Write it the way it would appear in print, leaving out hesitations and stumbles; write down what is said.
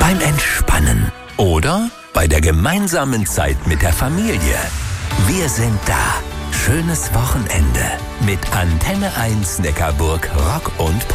beim Entspannen oder bei der gemeinsamen Zeit mit der Familie. Wir sind da. Schönes Wochenende mit Antenne 1 Neckarburg Rock und Pop.